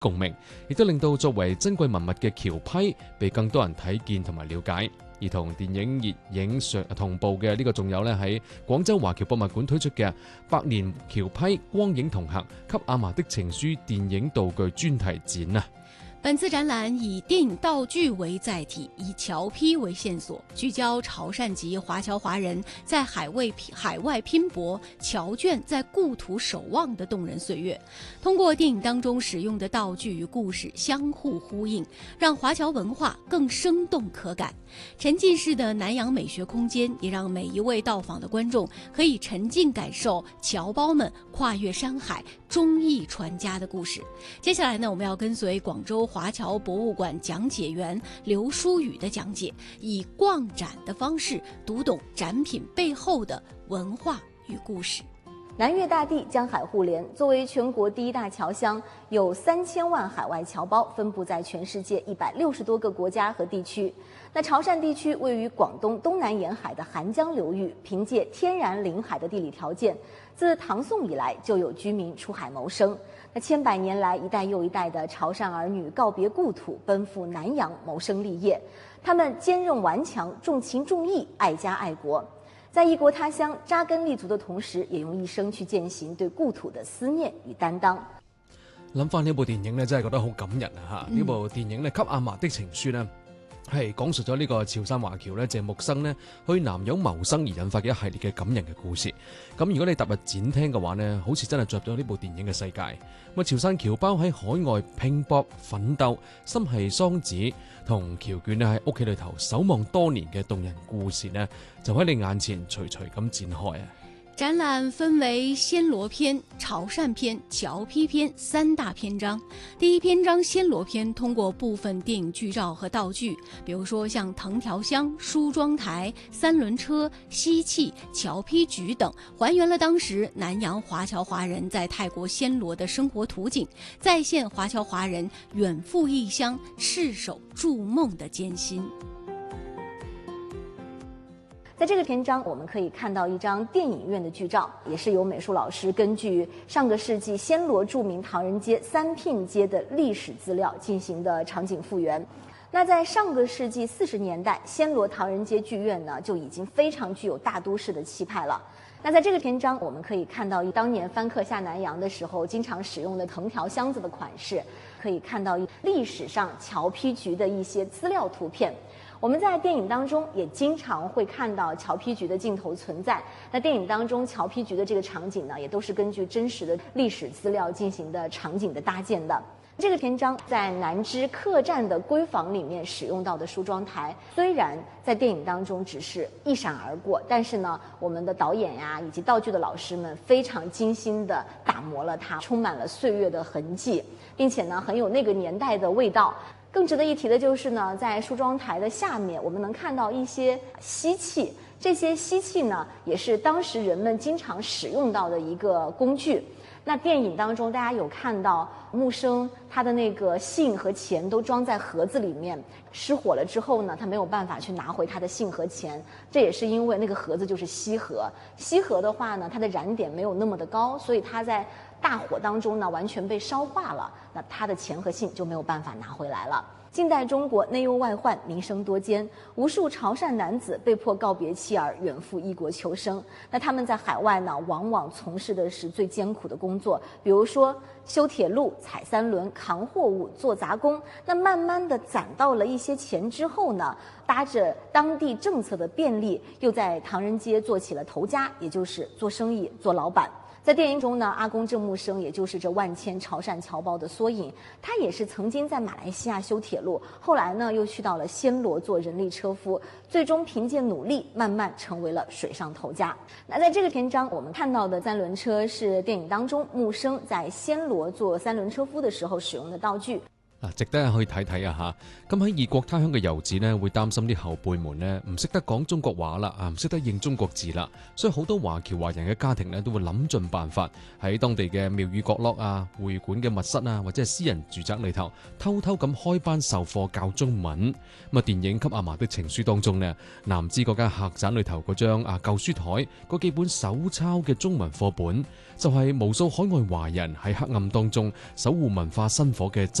共鳴，亦都令到作為珍貴文物嘅橋批被更多人睇見同埋了解。而同電影熱映同步嘅呢個仲有咧喺廣州華僑博物館推出嘅百年橋批光影同行給阿嫲的情書電影道具專題展啊！ 本次展览以电影道具为载体，以桥批为线索，聚焦潮汕籍华侨华人在海外拼搏、侨眷在故土守望的动人岁月。通过电影当中使用的道具与故事相互呼应，让华侨文化更生动可感。沉浸式的南洋美学空间，也让每一位到访的观众可以沉浸感受侨胞们跨越山海、忠义传家的故事。接下来呢，我们要跟随广州华侨博物馆讲解员刘淑宇的讲解，以逛展的方式读懂展品背后的文化与故事。 南粤大地，江海互联，作为全国第一大侨乡，有3000万海外侨胞分布在全世界160多个国家和地区。那潮汕地区位于广东东南沿海的韩江流域，凭借天然临海的地理条件，自唐宋以来就有居民出海谋生。那千百年来，一代又一代的潮汕儿女告别故土，奔赴南洋谋生立业。他们坚韧顽强，重情重义，爱家爱国。在异国他乡扎根立足的同時，也用一生去踐行對故土的思念與擔當。 諗翻呢部電影咧，真係覺得好感人啊！呢部電影咧，《給阿嫲的情書》咧，係講述咗呢個潮汕華僑咧謝木生咧去南洋謀生而引發嘅一系列嘅感人嘅故事。咁如果你踏入展廳嘅話呢，好似真係進入咗呢部電影嘅世界。咁潮汕僑胞喺海外拼搏奮鬥，心繫桑梓同僑眷咧喺屋企裏頭守望多年嘅動人故事呢，就喺你眼前徐徐咁展開啊！ 展览分为暹羅篇、潮汕篇、僑批篇3大篇章。第一篇章暹羅篇通過部分電影劇照和道具，比如說像藤條箱、梳妝台、三輪車、吸氣、僑批局等，還原了當時南洋華僑華人在泰國暹羅的生活圖景，再現華僑華人遠赴異鄉、赤手築夢的艱辛。 在这个篇章，我们可以看到一张电影院的剧照，也是由美术老师根据上个世纪暹罗著名唐人街三聘街的历史资料进行的场景复原。那在上个世纪40年代，暹罗唐人街剧院呢就已经非常具有大都市的气派了。那在这个篇章，我们可以看到当年番客下南洋的时候经常使用的藤条箱子的款式，可以看到历史上侨批局的一些资料图片。我们在电影当中也经常会看到侨批局的镜头存在。那电影当中侨批局的这个场景呢，也都是根据真实的历史资料进行的场景的搭建的。这个篇章在南支客栈的闺房里面使用到的梳妆台，虽然在电影当中只是一闪而过，但是呢，我们的导演呀以及道具的老师们非常精心的打磨了它，充满了岁月的痕迹，并且呢，很有那个年代的味道。更值得一提的就是呢，在梳妆台的下面，我们能看到一些吸气，这些吸气呢，也是当时人们经常使用到的一个工具。那电影当中，大家有看到木生他的那个信和钱都装在盒子里面，失火了之后呢，他没有办法去拿回他的信和钱，这也是因为那个盒子就是锡盒。锡盒的话呢，它的燃点没有那么的高，所以它在大火当中呢完全被烧化了，那他的钱和信就没有办法拿回来了。近代中国内忧外患，民生多艰，无数潮汕男子被迫告别妻儿，远赴异国求生。那他们在海外呢，往往从事的是最艰苦的工作，比如说修铁路、踩三轮、扛货物、做杂工。那慢慢的攒到了一些钱之后呢，搭着当地政策的便利，又在唐人街做起了头家，也就是做生意、做老板。在电影中呢，阿公郑木生也就是这万千潮汕侨胞的缩影，他也是曾经在马来西亚修铁路，后来呢又去到了暹罗做人力车夫，最终凭借努力慢慢成为了水上头家。那在这个篇章我们看到的三轮车是电影当中木生在暹罗做三轮车夫的时候使用的道具。 值得去睇睇啊嚇！咁喺異國他鄉嘅遊子呢，會擔心啲後輩們呢唔識得講中國話啦，唔識得認中國字啦，所以好多華僑華人嘅家庭呢，都會諗盡辦法喺當地嘅廟宇角落啊、會館嘅密室啊，或者係私人住宅裏頭，偷偷咁開班授課教中文。咁啊，電影《給阿嫲的情書》當中呢，男子嗰間客棧裏頭嗰張舊書台嗰幾本手抄嘅中文課本，就係無數海外華人喺黑暗當中守護文化薪火嘅